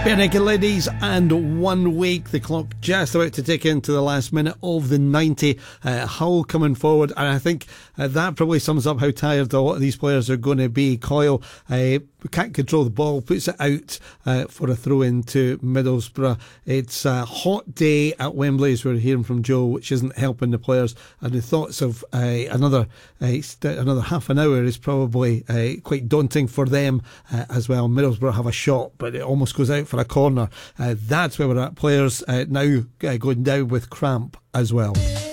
Barenaked Ladies, and 1 week, the clock just about to tick into the last minute of the 90. Hull coming forward, and I think that probably sums up how tired a lot of these players are going to be. Coyle can't control the ball, puts it out for a throw into Middlesbrough. It's a hot day at Wembley, as we're hearing from Joe, which isn't helping the players, and the thoughts of another half an hour is probably quite daunting for them as well. Middlesbrough have a shot, but it almost goes out for a corner. That's where we're at. Players now going down with cramp as well.